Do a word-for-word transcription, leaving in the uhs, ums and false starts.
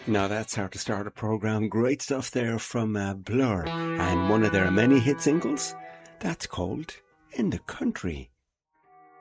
Now that's how to start a program. Great stuff there from uh, Blur, and one of their many hit singles that's called In the Country.